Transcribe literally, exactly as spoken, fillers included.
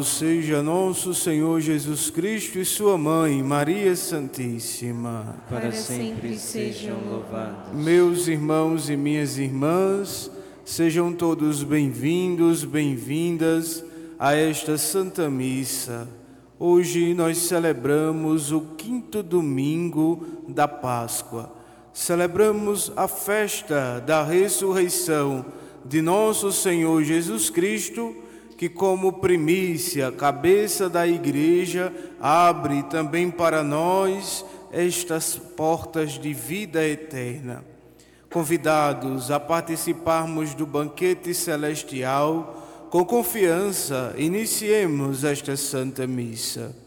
Seja nosso Senhor Jesus Cristo e sua Mãe, Maria Santíssima. Para sempre sejam louvados. Meus irmãos e minhas irmãs, sejam todos bem-vindos, bem-vindas a esta Santa Missa. Hoje nós celebramos o quinto domingo da Páscoa. Celebramos a festa da ressurreição de nosso Senhor Jesus Cristo, que como primícia, cabeça da Igreja, abre também para nós estas portas de vida eterna. Convidados a participarmos do banquete celestial, com confiança, iniciemos esta Santa Missa.